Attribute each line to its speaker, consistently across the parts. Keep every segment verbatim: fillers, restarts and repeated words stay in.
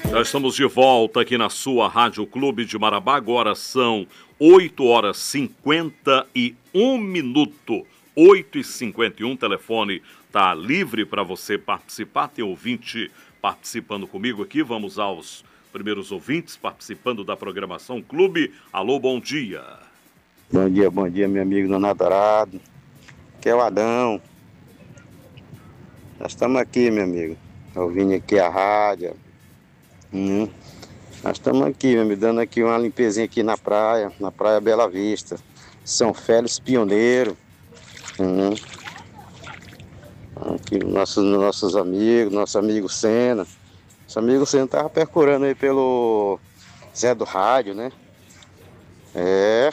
Speaker 1: Já estamos de volta aqui na sua Rádio Clube de Marabá. Agora são oito horas e cinquenta e um minutos. oito e cinquenta e um, telefone está livre para você participar. Tem ouvinte participando comigo aqui. Vamos aos primeiros ouvintes participando da programação Clube. Alô, bom dia.
Speaker 2: Bom dia, bom dia, meu amigo Donato Dourado. Aqui é o Adão. Nós estamos aqui, meu amigo, ouvindo aqui a rádio. Hum. Nós estamos aqui, meu amigo, dando aqui uma limpezinha aqui na praia, na Praia Bela Vista. São Félix Pioneiro. Hum. Aqui nossos, nossos amigos, nosso amigo Senna. Nosso amigo Senna estava percorrendo aí pelo Zé do Rádio, né? É.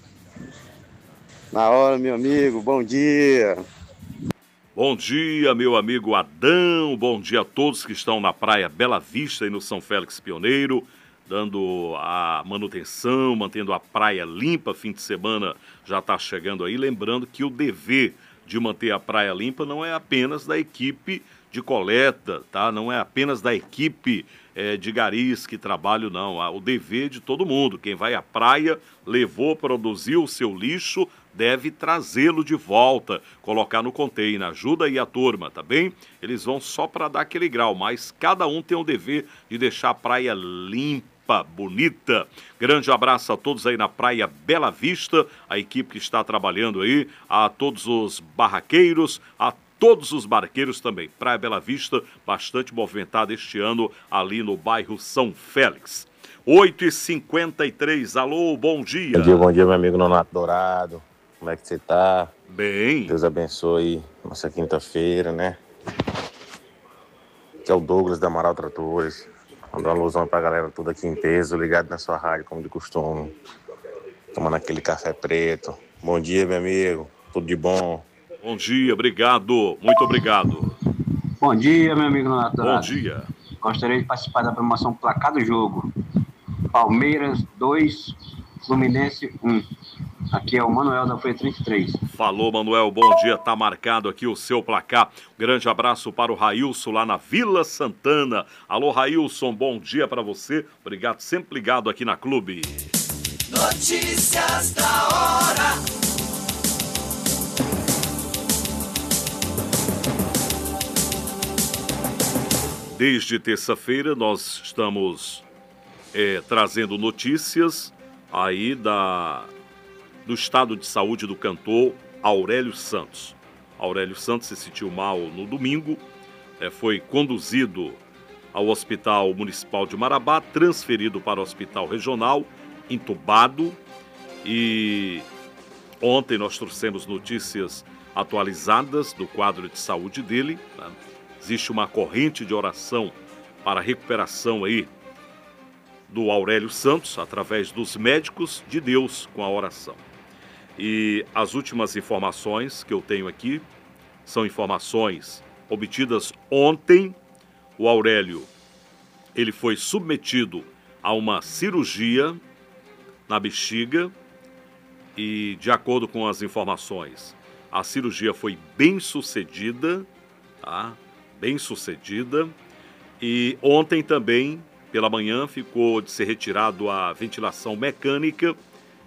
Speaker 2: Na hora, meu amigo, bom dia.
Speaker 1: Bom dia, meu amigo Adão. Bom dia a todos que estão na Praia Bela Vista e no São Félix Pioneiro, dando a manutenção, mantendo a praia limpa. Fim de semana já está chegando aí. Lembrando que o dever de manter a praia limpa não é apenas da equipe de coleta, tá? Não é apenas da equipe é, de garis que trabalham, não. O dever de todo mundo. Quem vai à praia, levou, produziu o seu lixo, deve trazê-lo de volta, colocar no container. Ajuda aí a turma, tá bem? Eles vão só para dar aquele grau, mas cada um tem o dever de deixar a praia limpa, bonita. Grande abraço a todos aí na Praia Bela Vista, a equipe que está trabalhando aí, a todos os barraqueiros, a todos os barqueiros também. Praia Bela Vista, bastante movimentada este ano ali no bairro São Félix. oito e cinquenta e três, alô, bom dia.
Speaker 3: Bom dia, bom dia, meu amigo Nonato Dourado. Como é que você tá?
Speaker 1: Bem.
Speaker 3: Deus abençoe nossa quinta-feira, né? Que é o Douglas da Amaral Tratores. Mandar uma alusão pra galera toda aqui em peso, ligado na sua rádio, como de costume. Tomando aquele café preto. Bom dia, meu amigo. Tudo de bom?
Speaker 1: Bom dia, obrigado. Muito obrigado.
Speaker 4: Bom dia, meu amigo Nonato Dourado.
Speaker 1: Bom dia.
Speaker 4: Gostaria de participar da promoção Placar do Jogo. Palmeiras dois, Fluminense um. Aqui é o Manuel da Folha trinta e três.
Speaker 1: Falou, Manuel, bom dia, tá marcado aqui o seu placar. Grande abraço para o Railson lá na Vila Santana. Alô, Railson, bom dia para você. Obrigado, sempre ligado aqui na Clube.
Speaker 5: Notícias da hora.
Speaker 1: Desde terça-feira nós estamos é, trazendo notícias aí da... do estado de saúde do cantor Aurélio Santos. Aurélio Santos se sentiu mal no domingo, é, foi conduzido ao Hospital Municipal de Marabá, transferido para o Hospital Regional, entubado, e ontem nós trouxemos notícias atualizadas do quadro de saúde dele, né? Existe uma corrente de oração para a recuperação aí do Aurélio Santos, através dos médicos de Deus com a oração. E as últimas informações que eu tenho aqui são informações obtidas ontem. O Aurélio, ele foi submetido a uma cirurgia na bexiga e, de acordo com as informações, a cirurgia foi bem sucedida, tá? Bem sucedida. E ontem também, pela manhã, ficou de ser retirado a ventilação mecânica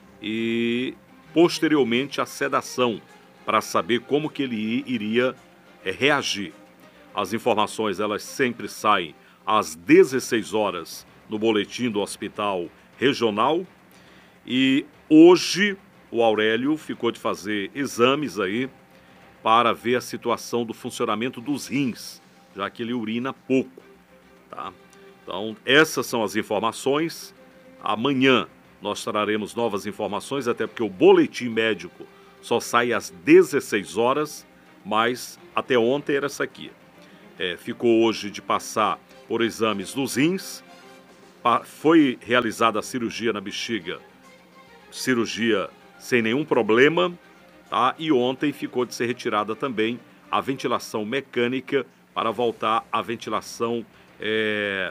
Speaker 1: e posteriormente a sedação, para saber como que ele iria é, reagir. As informações, elas sempre saem às dezesseis horas no boletim do Hospital Regional. E hoje o Aurélio ficou de fazer exames aí para ver a situação do funcionamento dos rins, já que ele urina pouco, tá? Então, essas são as informações. Amanhã nós traremos novas informações, até porque o boletim médico só sai às dezesseis horas, mas até ontem era essa aqui. É, ficou hoje de passar por exames dos rins, foi realizada a cirurgia na bexiga, cirurgia sem nenhum problema, tá? E ontem ficou de ser retirada também a ventilação mecânica para voltar à ventilação é,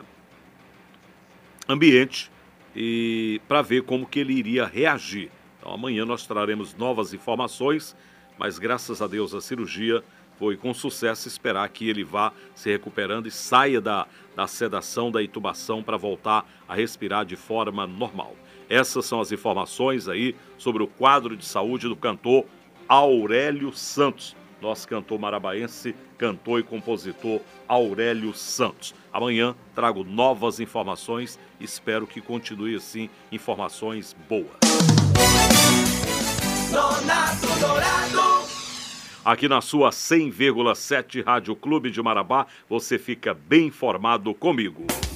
Speaker 1: ambiente, e para ver como que ele iria reagir. Então amanhã nós traremos novas informações, mas graças a Deus a cirurgia foi com sucesso, esperar que ele vá se recuperando e saia da, da sedação, da intubação, para voltar a respirar de forma normal. Essas são as informações aí sobre o quadro de saúde do cantor Aurélio Santos. Nosso cantor marabaense, cantor e compositor Aurélio Santos. Amanhã trago novas informações, espero que continue assim, informações boas.
Speaker 5: Nonato Dourado.
Speaker 1: Aqui na sua cem vírgula sete Rádio Clube de Marabá, você fica bem informado comigo.